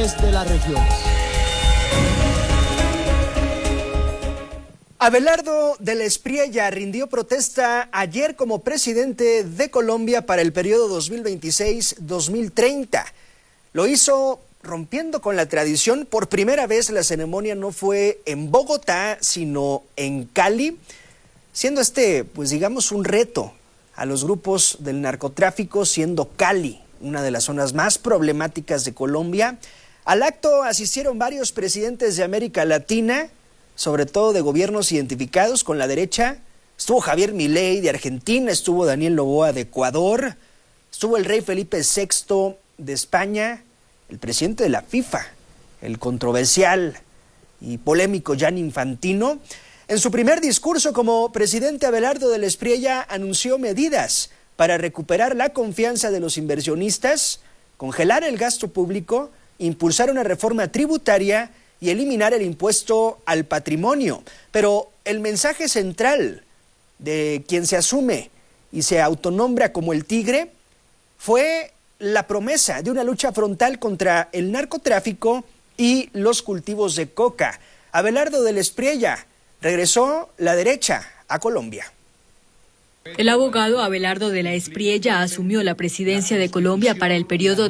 desde las regiones. Abelardo de la Espriella rindió protesta ayer como presidente de Colombia para el periodo 2026-2030. Lo hizo rompiendo con la tradición. Por primera vez la ceremonia no fue en Bogotá, sino en Cali, siendo pues digamos, un reto a los grupos del narcotráfico, siendo Cali una de las zonas más problemáticas de Colombia. Al acto asistieron varios presidentes de América Latina, sobre todo de gobiernos identificados con la derecha. Estuvo Javier Milei de Argentina, estuvo Daniel Noboa de Ecuador, estuvo el rey Felipe VI de España, el presidente de la FIFA, el controversial y polémico Gianni Infantino. En su primer discurso como presidente, Abelardo de la Espriella anunció medidas para recuperar la confianza de los inversionistas, congelar el gasto público, impulsar una reforma tributaria y eliminar el impuesto al patrimonio. Pero el mensaje central de quien se asume y se autonombra como el Tigre fue la promesa de una lucha frontal contra el narcotráfico y los cultivos de coca. Abelardo de la Espriella: regresó la derecha a Colombia. El abogado Abelardo de la Espriella asumió la presidencia de Colombia para el periodo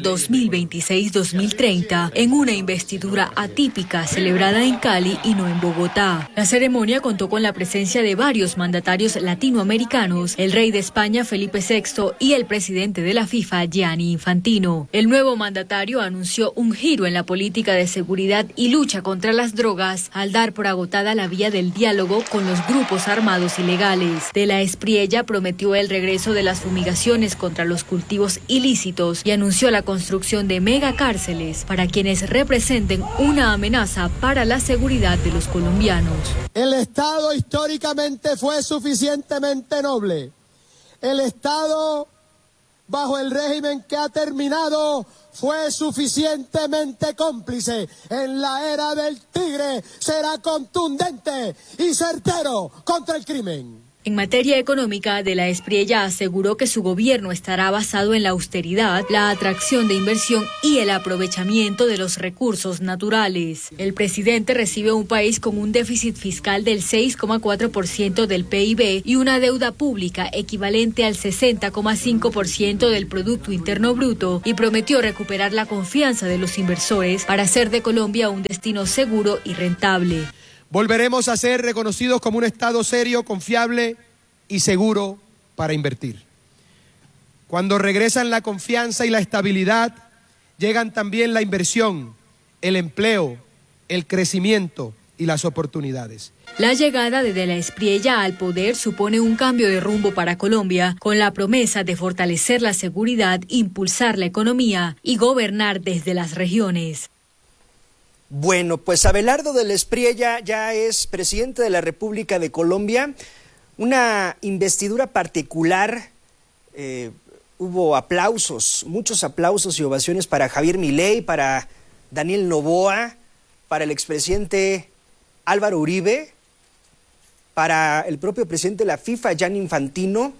2026-2030 en una investidura atípica celebrada en Cali y no en Bogotá. La ceremonia contó con la presencia de varios mandatarios latinoamericanos, el rey de España Felipe VI y el presidente de la FIFA Gianni Infantino. El nuevo mandatario anunció un giro en la política de seguridad y lucha contra las drogas al dar por agotada la vía del diálogo con los grupos armados ilegales. De la Espriella prometió el regreso de las fumigaciones contra los cultivos ilícitos y anunció la construcción de megacárceles para quienes representen una amenaza para la seguridad de los colombianos. El Estado históricamente fue suficientemente noble. El Estado, bajo el régimen que ha terminado, fue suficientemente cómplice. En la era del Tigre será contundente y certero contra el crimen. En materia económica, de la Espriella aseguró que su gobierno estará basado en la austeridad, la atracción de inversión y el aprovechamiento de los recursos naturales. El presidente recibe un país con un déficit fiscal del 6,4% del PIB y una deuda pública equivalente al 60,5% del Producto Interno Bruto, y prometió recuperar la confianza de los inversores para hacer de Colombia un destino seguro y rentable. Volveremos a ser reconocidos como un Estado serio, confiable y seguro para invertir. Cuando regresan la confianza y la estabilidad, llegan también la inversión, el empleo, el crecimiento y las oportunidades. La llegada de la Espriella al poder supone un cambio de rumbo para Colombia, con la promesa de fortalecer la seguridad, impulsar la economía y gobernar desde las regiones. Bueno, pues Abelardo de la Espriella ya es presidente de la República de Colombia. Una investidura particular, hubo aplausos, muchos aplausos y ovaciones para Javier Milei, para Daniel Noboa, para el expresidente Álvaro Uribe, para el propio presidente de la FIFA, Gianni Infantino.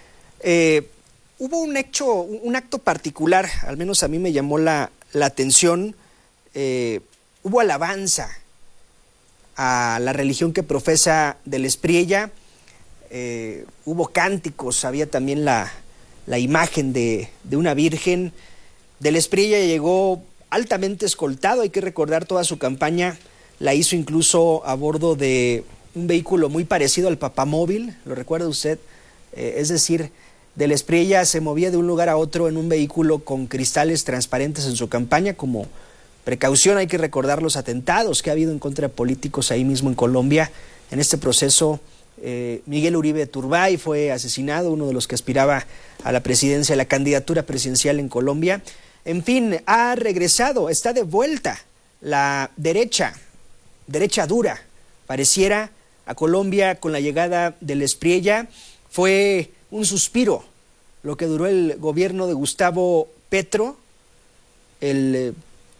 Hubo un acto particular, al menos a mí me llamó la atención. Hubo alabanza a la religión que profesa de la Espriella, hubo cánticos, había también la imagen de una virgen. De la Espriella llegó altamente escoltado, hay que recordar toda su campaña, la hizo incluso a bordo de un vehículo muy parecido al papamóvil, ¿lo recuerda usted? Es decir, de la Espriella se movía de un lugar a otro en un vehículo con cristales transparentes en su campaña, como precaución. Hay que recordar los atentados que ha habido en contra de políticos ahí mismo en Colombia. En este proceso, Miguel Uribe Turbay fue asesinado, uno de los que aspiraba a la presidencia, a la candidatura presidencial en Colombia. En fin, ha regresado, está de vuelta la derecha dura, pareciera, a Colombia con la llegada de la Espriella. Fue un suspiro lo que duró el gobierno de Gustavo Petro, el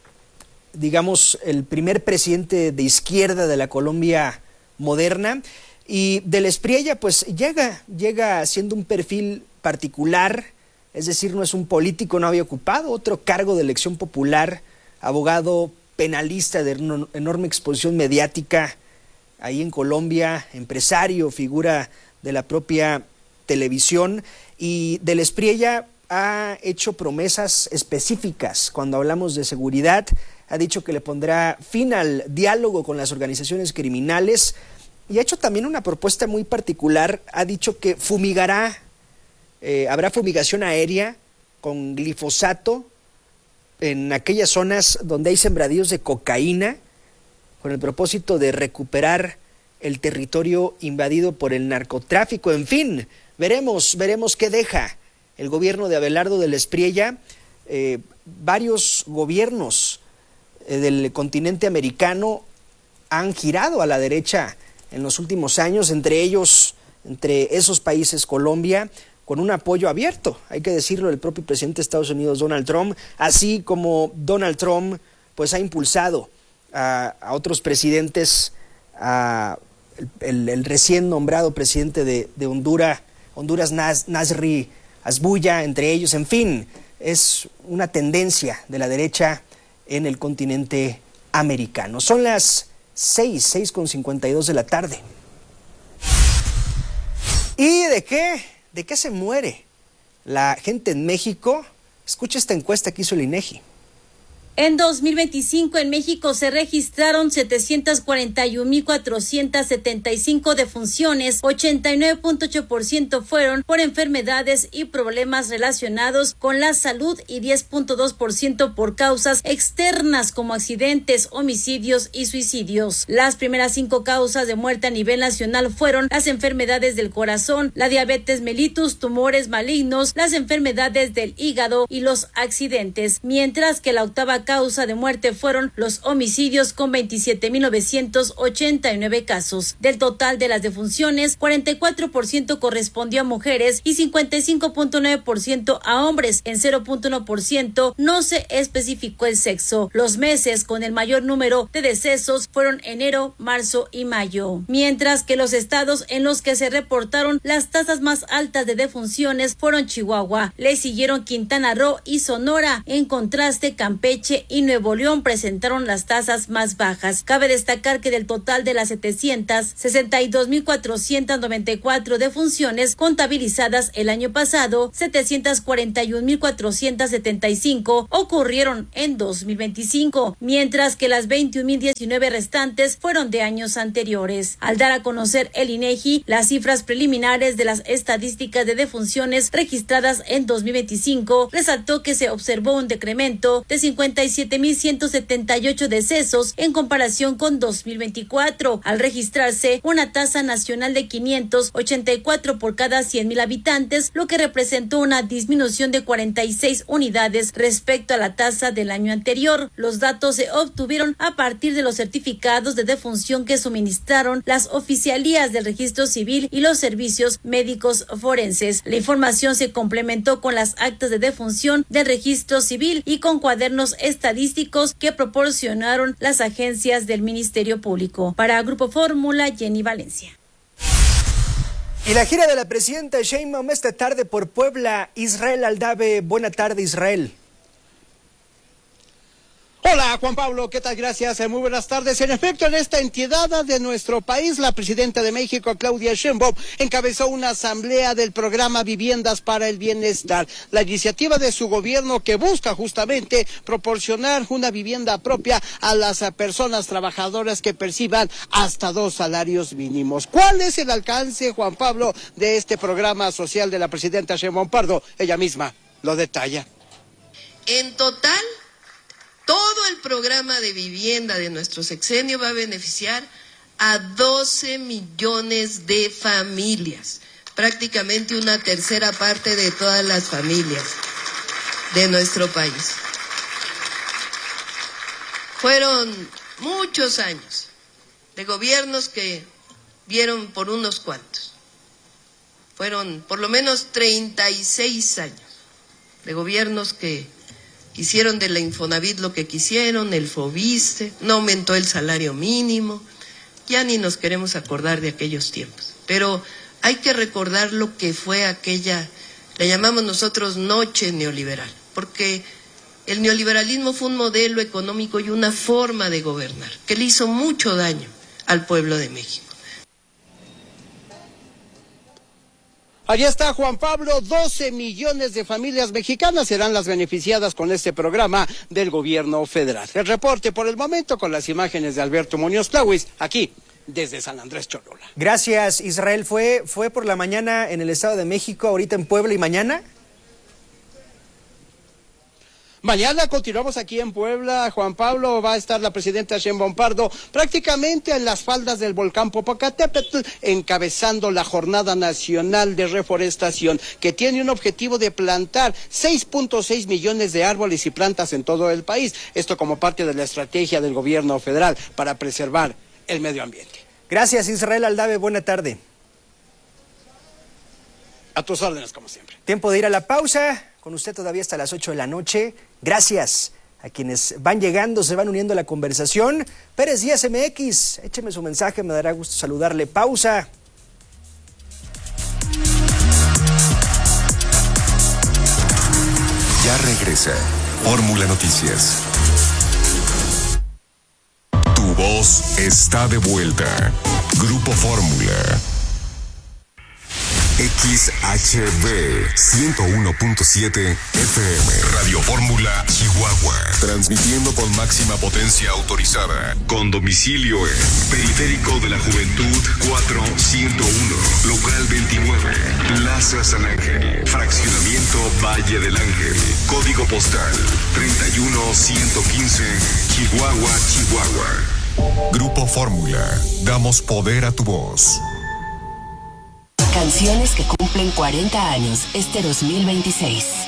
primer presidente de izquierda de la Colombia moderna, y de la Espriella pues llega siendo un perfil particular, es decir, no es un político, no había ocupado otro cargo de elección popular abogado penalista de enorme exposición mediática ahí en Colombia, empresario, figura de la propia televisión, y Del Espriella ha hecho promesas específicas cuando hablamos de seguridad. Ha dicho que le pondrá fin al diálogo con las organizaciones criminales y ha hecho también una propuesta muy particular. Ha dicho que fumigará, habrá fumigación aérea con glifosato en aquellas zonas donde hay sembradíos de cocaína, con el propósito de recuperar el territorio invadido por el narcotráfico. En fin, veremos qué deja el gobierno de Abelardo Del Espriella. Varios gobiernos del continente americano han girado a la derecha en los últimos años, entre esos países Colombia, con un apoyo abierto, hay que decirlo, el propio presidente de Estados Unidos, Donald Trump, así como Donald Trump pues ha impulsado a otros presidentes, el recién nombrado presidente de Honduras, Nasri Asbuya, entre ellos. En fin, es una tendencia de la derecha en el continente americano. Son las 6:52 de la tarde. ¿Y de qué se muere la gente en México? Escucha esta encuesta que hizo el INEGI. En 2025 en México se registraron 741,475 defunciones, 89.8% fueron por enfermedades y problemas relacionados con la salud y 10.2% por causas externas como accidentes, homicidios y suicidios. Las primeras 5 causas de muerte a nivel nacional fueron las enfermedades del corazón, la diabetes mellitus, tumores malignos, las enfermedades del hígado y los accidentes, mientras que la octava causa de muerte fueron los homicidios con 27,989 casos. Del total de las defunciones, 44% correspondió a mujeres y 55.9% a hombres. En 0.1% no se especificó el sexo. Los meses con el mayor número de decesos fueron enero, marzo y mayo. Mientras que los estados en los que se reportaron las tasas más altas de defunciones fueron Chihuahua, le siguieron Quintana Roo y Sonora. En contraste, Campeche y Nuevo León presentaron las tasas más bajas. Cabe destacar que del total de las 762,494 defunciones contabilizadas el año pasado, 741,475 ocurrieron en 2025, mientras que las 21,019 restantes fueron de años anteriores. Al dar a conocer el INEGI las cifras preliminares de las estadísticas de defunciones registradas en 2025, resaltó que se observó un decremento de 57,178 decesos en comparación con 2024, al registrarse una tasa nacional de 584 por cada 100,000 habitantes, lo que representó una disminución de 46 unidades respecto a la tasa del año anterior. Los datos se obtuvieron a partir de los certificados de defunción que suministraron las oficialías del Registro Civil y los servicios médicos forenses. La información se complementó con las actas de defunción del Registro Civil y con cuadernos estadísticos que proporcionaron las agencias del Ministerio Público. Para Grupo Fórmula, Jenny Valencia. Y la gira de la presidenta Sheinbaum esta tarde por Puebla. Israel Aldave, buena tarde, Israel. Hola Juan Pablo, ¿qué tal? Gracias, muy buenas tardes. En efecto, en esta entidad de nuestro país, la presidenta de México, Claudia Sheinbaum, encabezó una asamblea del programa Viviendas para el Bienestar, la iniciativa de su gobierno que busca justamente proporcionar una vivienda propia a las personas trabajadoras que perciban hasta 2 salarios mínimos. ¿Cuál es el alcance, Juan Pablo, de este programa social de la presidenta Sheinbaum Pardo? Ella misma lo detalla. En total, todo el programa de vivienda de nuestro sexenio va a beneficiar a 12 millones de familias, prácticamente una tercera parte de todas las familias de nuestro país. Fueron muchos años de gobiernos que vieron por unos cuantos. Fueron por lo menos 36 años de gobiernos que hicieron de la Infonavit lo que quisieron, el Fobiste, no aumentó el salario mínimo, ya ni nos queremos acordar de aquellos tiempos. Pero hay que recordar lo que fue aquella, le llamamos nosotros noche neoliberal, porque El neoliberalismo fue un modelo económico y una forma de gobernar que le hizo mucho daño al pueblo de México. Allí está Juan Pablo, 12 millones de familias mexicanas serán las beneficiadas con este programa del gobierno federal. El reporte por el momento con las imágenes de Alberto Muñoz Plawis, aquí desde San Andrés Cholula. Gracias, Israel. ¿Fue por la mañana en el Estado de México, ahorita en Puebla y mañana? Mañana continuamos aquí en Puebla, Juan Pablo, va a estar la presidenta Sheinbaum Pardo prácticamente en las faldas del volcán Popocatépetl, encabezando la Jornada Nacional de Reforestación, que tiene un objetivo de plantar 6.6 millones de árboles y plantas en todo el país. Esto como parte de la estrategia del gobierno federal para preservar el medio ambiente. Gracias, Israel Aldave, buena tarde. A tus órdenes, como siempre. Tiempo de ir a la pausa, con usted todavía hasta las 8 de la noche. Gracias a quienes van llegando, se van uniendo a la conversación. Pérez Díaz MX, écheme su mensaje, me dará gusto saludarle. Pausa. Ya regresa Fórmula Noticias. Tu voz está de vuelta. Grupo Fórmula. XHB 101.7 FM Radio Fórmula Chihuahua, transmitiendo con máxima potencia autorizada, con domicilio en Periférico de la Juventud 4101, local 29, Plaza San Ángel, fraccionamiento Valle del Ángel, código postal 31115, Chihuahua, Chihuahua. Grupo Fórmula, damos poder a tu voz. Canciones que cumplen 40 años este 2026.